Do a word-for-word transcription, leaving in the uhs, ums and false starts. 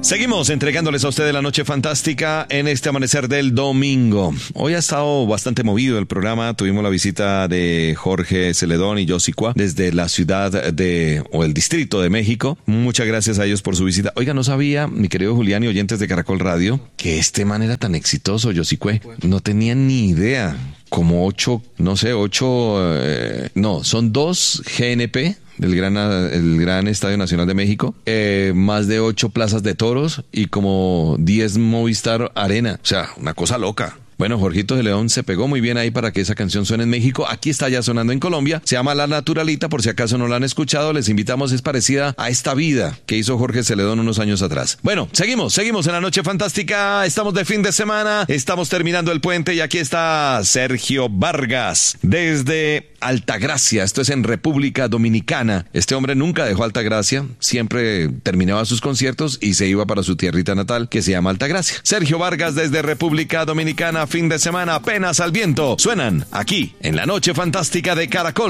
Seguimos entregándoles a ustedes la noche fantástica en este amanecer del domingo. Hoy ha estado bastante movido el programa. Tuvimos la visita de Jorge Celedón y Josicua desde la ciudad de, o el distrito de México. Muchas gracias a ellos por su visita. Oiga, no sabía, mi querido Julián y oyentes de Caracol Radio, que este man era tan exitoso, Josicue. No tenía ni idea. Como ocho, no sé, ocho, eh, no, son dos G N P, el gran, el gran Estadio Nacional de México, eh, más de ocho plazas de toros y como diez Movistar Arena. O sea, una cosa loca. Bueno, Jorgito de León se pegó muy bien ahí para que esa canción suene en México. Aquí está ya sonando en Colombia. Se llama La Naturalita, por si acaso no la han escuchado. Les invitamos, es parecida a Esta Vida que hizo Jorge Celedón unos años atrás. Bueno, seguimos, seguimos en la noche fantástica. Estamos de fin de semana, estamos terminando el puente y aquí está Sergio Vargas desde Altagracia. Esto es en República Dominicana. Este hombre nunca dejó Altagracia, siempre terminaba sus conciertos y se iba para su tierrita natal que se llama Altagracia. Sergio Vargas desde República Dominicana, fin de semana, apenas al viento. Suenan aquí en la noche fantástica de Caracol.